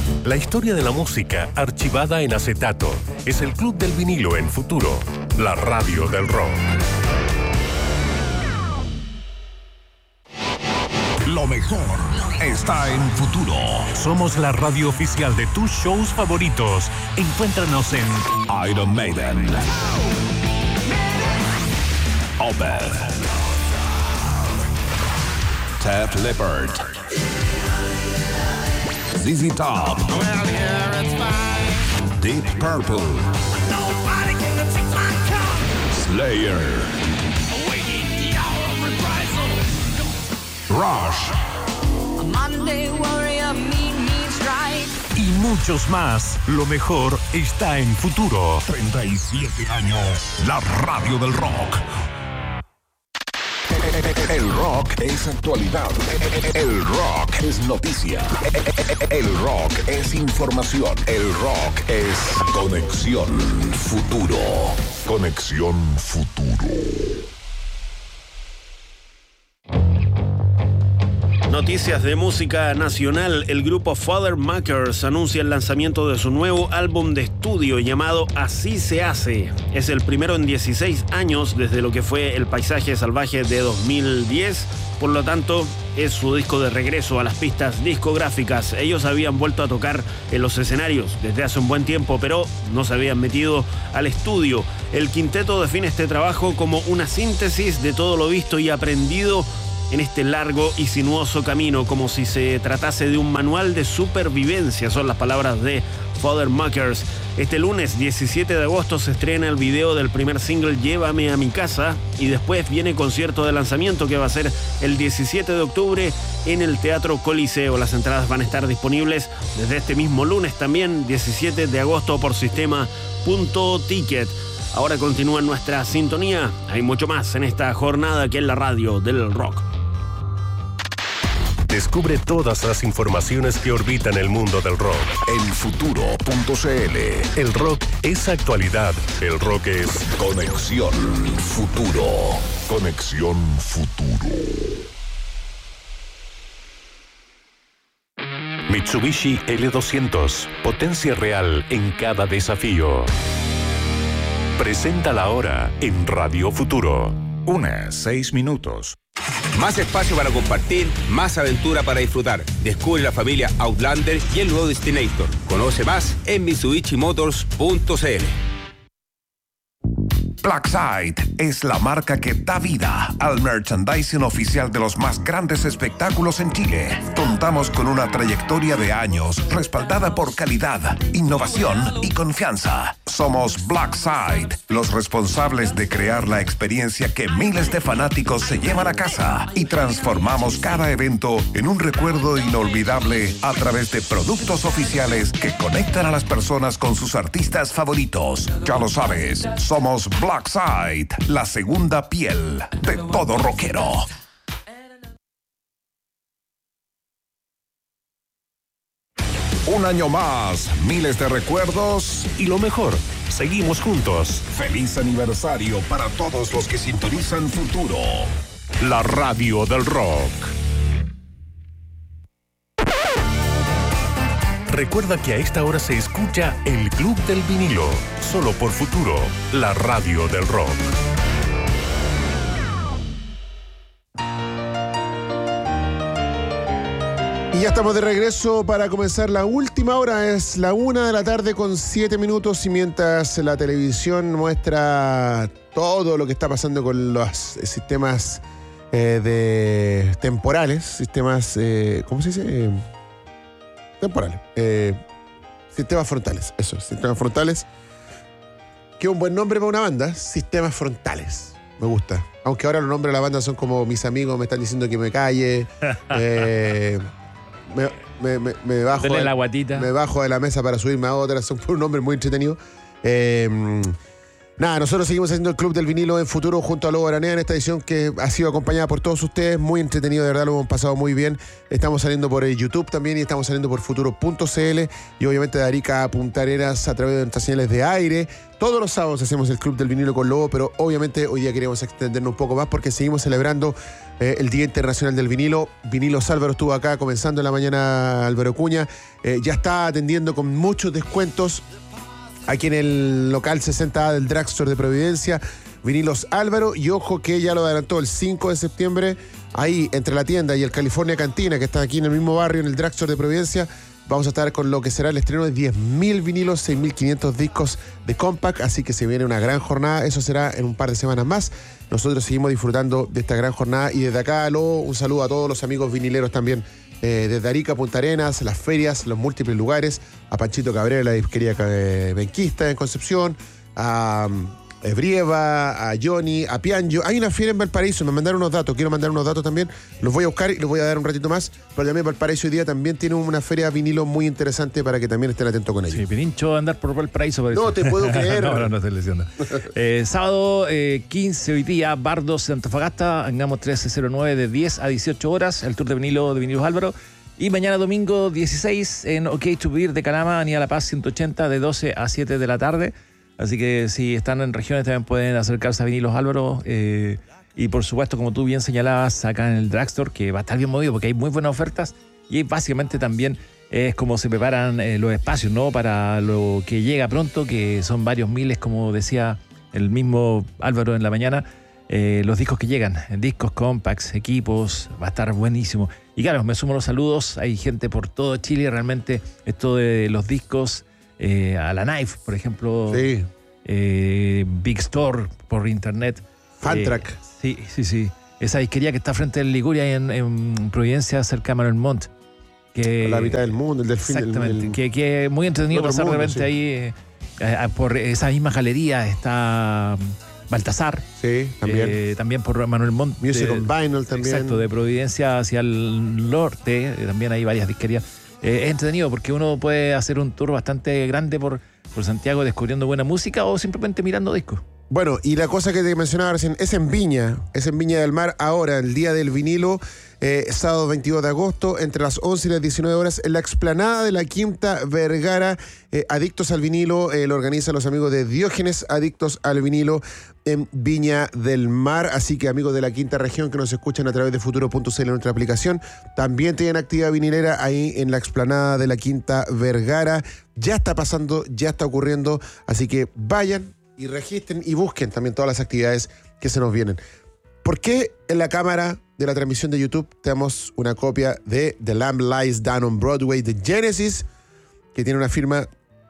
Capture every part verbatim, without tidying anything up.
La historia de la música archivada en acetato. Es el Club del Vinilo en Futuro, la radio del rock. Lo mejor está en Futuro. Somos la radio oficial de tus shows favoritos. Encuéntranos en Iron Maiden, Opeth, Def Leppard, Z Z Top, Deep Purple, Slayer, Rush y muchos más. Lo mejor está en Futuro. treinta y siete años, la radio del rock. El rock es actualidad. El rock es noticia. El rock es información. El rock es Conexión Futuro. Conexión Futuro. Noticias de música nacional. El grupo Fathermakers anuncia el lanzamiento de su nuevo álbum de estudio llamado Así se hace. Es el primero en dieciséis años desde lo que fue El Paisaje Salvaje de dos mil diez. Por lo tanto, es su disco de regreso a las pistas discográficas. Ellos habían vuelto a tocar en los escenarios desde hace un buen tiempo, pero no se habían metido al estudio. El quinteto define este trabajo como una síntesis de todo lo visto y aprendido en este largo y sinuoso camino, como si se tratase de un manual de supervivencia, son las palabras de Fathermakers. Este lunes diecisiete de agosto se estrena el video del primer single Llévame a mi casa y después viene concierto de lanzamiento que va a ser el diecisiete de octubre en el Teatro Coliseo. Las entradas van a estar disponibles desde este mismo lunes también, diecisiete de agosto, por sistema punto ticket. Ahora continúa nuestra sintonía. Hay mucho más en esta jornada que en la radio del rock. Descubre todas las informaciones que orbitan el mundo del rock en futuro punto cl. El rock es actualidad. El rock es Conexión Futuro. Conexión Futuro. Mitsubishi L doscientos. Potencia real en cada desafío. Presenta la hora en Radio Futuro. Una, seis minutos. Más espacio para compartir, más aventura para disfrutar. Descubre la familia Outlander y el nuevo Destinator. Conoce más en mitsubishi motors punto cl. Blackside es la marca que da vida al merchandising oficial de los más grandes espectáculos en Chile. Contamos con una trayectoria de años respaldada por calidad, innovación y confianza. Somos Blackside, los responsables de crear la experiencia que miles de fanáticos se llevan a casa y transformamos cada evento en un recuerdo inolvidable a través de productos oficiales que conectan a las personas con sus artistas favoritos. Ya lo sabes, somos Blackside, la segunda piel de todo rockero. Un año más, miles de recuerdos y lo mejor, seguimos juntos. Feliz aniversario para todos los que sintonizan Futuro, la radio del rock. Recuerda que a esta hora se escucha el Club del Vinilo, solo por Futuro, la radio del rock. Y ya estamos de regreso para comenzar la última hora. Es la una de la tarde con siete minutos y mientras la televisión muestra todo lo que está pasando con los sistemas eh, de temporales, sistemas, eh, ¿cómo se dice? Eh, temporales. Eh, sistemas frontales, eso es, sistemas frontales. Que un buen nombre para una banda, sistemas frontales. Me gusta. Aunque ahora los nombres de la banda son como mis amigos me están diciendo que me calle. eh... Me, me, me, me, bajo de, la guatita. me bajo de la mesa para subirme a otra. Son un nombre muy entretenido. Eh, Nada, nosotros seguimos haciendo el Club del Vinilo en Futuro junto a Lobo Aranea en esta edición que ha sido acompañada por todos ustedes. Muy entretenido, de verdad, lo hemos pasado muy bien. Estamos saliendo por YouTube también y estamos saliendo por futuro punto c l y obviamente de Arica a Punta Arenas a través de nuestras señales de aire. Todos los sábados hacemos el Club del Vinilo con Lobo, pero obviamente hoy día queremos extendernos un poco más porque seguimos celebrando eh, el Día Internacional del Vinilo. Vinilos Álvaro estuvo acá comenzando en la mañana, Álvaro Cuña. Eh, ya está atendiendo con muchos descuentos aquí en el local sesenta A del Drugstore de Providencia, Vinilos Álvaro, y ojo que ya lo adelantó el cinco de septiembre, ahí entre la tienda y el California Cantina, que está aquí en el mismo barrio, en el Drugstore de Providencia, vamos a estar con lo que será el estreno de diez mil vinilos, seis mil quinientos discos de compact, así que se viene una gran jornada, eso será en un par de semanas más. Nosotros seguimos disfrutando de esta gran jornada y desde acá, Lobo, un saludo a todos los amigos vinileros también, Eh, desde Arica, Punta Arenas, las ferias, los múltiples lugares, a Panchito Cabrera, la disquería eh, Benquista en Concepción, a eh, Brieva, a Johnny, a Pianjo. Hay una feria en Valparaíso, me mandaron unos datos, quiero mandar unos datos también, los voy a buscar y los voy a dar un ratito más, pero también Valparaíso hoy día también tiene una feria vinilo muy interesante para que también estén atentos con ella. Sí, Pirincho andar por Valparaíso. Parece. No te puedo creer. no, no, no estoy leyendo. eh, sábado eh, quince hoy día, Bardos de Antofagasta, Angamos trece cero nueve de diez a dieciocho horas, el tour de vinilo de Vinilos Álvaro. Y mañana domingo dieciséis en OK to Beer de Calama, Avenida La Paz ciento ochenta, de doce a siete de la tarde. Así que si están en regiones también pueden acercarse a Vinilos Álvaro. Eh, y por supuesto, como tú bien señalabas, acá en el Drugstore, que va a estar bien movido porque hay muy buenas ofertas. Y básicamente también es como se preparan eh, los espacios, ¿no? Para lo que llega pronto, que son varios miles, como decía el mismo Álvaro en la mañana. Eh, los discos que llegan, discos, compacts, equipos, va a estar buenísimo. Y claro, me sumo los saludos, hay gente por todo Chile, realmente esto de los discos, eh, a la Knife, por ejemplo, Sí. eh, Big Store por internet. Fantrack. Eh, sí, sí, sí. Esa disquería que está frente al Liguria en, en Providencia, cerca de Manuel Montt. Que, A la mitad del mundo, el delfín. Exactamente, el- que, que es muy entretenido Otro pasar de mundo, repente sí. ahí, eh, eh, por esa misma galería está Baltasar. Sí, también. Eh, también por Manuel Montt. Music de- on Vinyl también. Exacto, de Providencia hacia el norte, eh, también hay varias disquerías. Eh, es entretenido porque uno puede hacer un tour bastante grande por, por Santiago descubriendo buena música o simplemente mirando discos. Bueno, y la cosa que te mencionaba recién, es en Viña, es en Viña del Mar ahora, el Día del Vinilo, eh, sábado veintidós de agosto, entre las once y las diecinueve horas, en la explanada de la Quinta Vergara, eh, Adictos al Vinilo, eh, lo organizan los amigos de Diógenes Adictos al Vinilo en Viña del Mar, así que amigos de la Quinta Región que nos escuchan a través de futuro punto c l en nuestra aplicación, también tienen actividad vinilera ahí en la explanada de la Quinta Vergara, ya está pasando, ya está ocurriendo, así que vayan y registren y busquen también todas las actividades que se nos vienen. ¿Por qué en la cámara de la transmisión de YouTube tenemos una copia de The Lamb Lies Down on Broadway de Genesis, que tiene una firma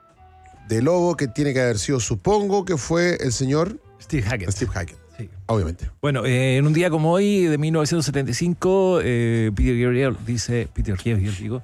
de Lobo que tiene que haber sido, supongo que fue el señor Steve Hackett. Steve Hackett, Sí. obviamente. Bueno, eh, en un día como hoy, de mil novecientos setenta y cinco, eh, Peter Gabriel dice, Peter Gabriel digo,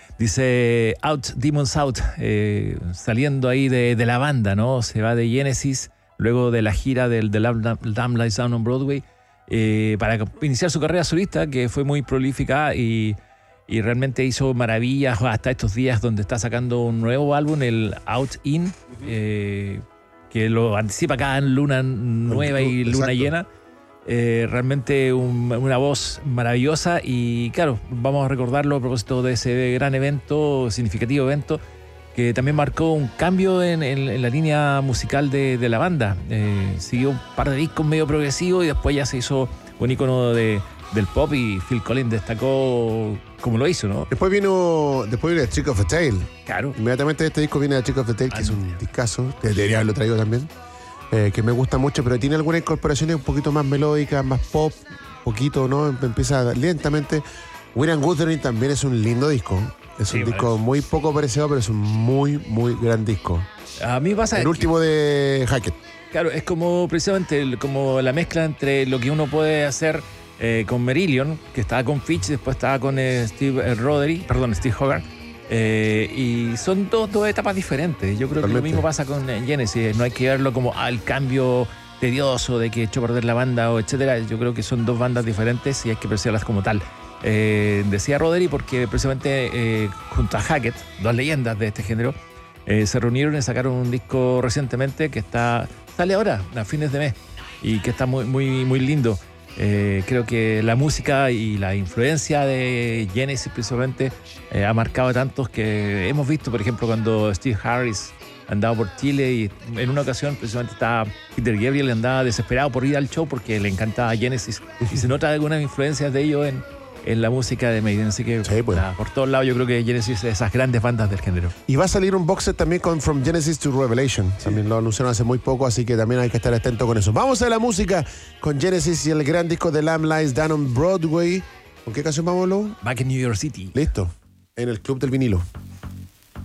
dice Out, Demons Out, eh, saliendo ahí de, de la banda, ¿no? Se va de Genesis, luego de la gira del The Lamb Lies Down on Broadway, eh, para iniciar su carrera solista, que fue muy prolífica y, y realmente hizo maravillas hasta estos días, donde está sacando un nuevo álbum, el Out In, eh, que lo anticipa cada luna nueva y luna Exacto. llena. Eh, realmente un- una voz maravillosa y claro, vamos a recordarlo a propósito de ese gran evento, significativo evento, que también marcó un cambio en, en- en la línea musical de, de la banda. Eh, siguió un par de discos medio progresivos y después ya se hizo un ícono de, del pop y Phil Collins destacó como lo hizo, ¿no? Después vino, después vino The Trick of the Tail. Claro. Inmediatamente de este disco viene The Trick of the Tail, que es un discazo, que debería haberlo traído también, eh, que me gusta mucho, pero tiene algunas incorporaciones un poquito más melódicas, más pop, poquito, ¿no? Empieza lentamente. Will and Guthrie también es un lindo disco. Es Sí, un disco parece. muy poco apreciado, pero es un muy, muy gran disco. A mí pasa El que- último de Hackett. Claro, es como precisamente el- como la mezcla entre lo que uno puede hacer eh, con Marillion, que estaba con Fitch, después estaba con eh, Steve eh, Rothery, perdón, Steve Hogarth, eh, y son dos, dos etapas diferentes. Yo creo que lo Totalmente. mismo pasa con eh, Genesis, no hay que verlo como al cambio tedioso de que echó a perder la banda o etcétera. Yo creo que son dos bandas diferentes y hay que apreciarlas como tal. Eh, decía Rothery porque precisamente eh, junto a Hackett, dos leyendas de este género, Eh, se reunieron y sacaron un disco recientemente que está sale ahora, a fines de mes, y que está muy, muy, muy lindo. Eh, creo que la música y la influencia de Genesis principalmente eh, ha marcado a tantos que hemos visto, por ejemplo, cuando Steve Harris andaba por Chile y en una ocasión precisamente estaba Peter Gabriel, andaba desesperado por ir al show porque le encantaba Genesis y se nota algunas influencias de ellos en, en la música de Maiden, así que sí, pues. nada, por todos lados yo creo que Genesis es de esas grandes bandas del género. Y va a salir un box set también con From Genesis to Revelation, sí. También lo anunciaron hace muy poco, así que también hay que estar atento con eso. Vamos a la música con Genesis y el gran disco de Lamb Lies Down on Broadway. ¿Con qué canción vamos, Lou? Back in New York City. Listo, en el Club del Vinilo.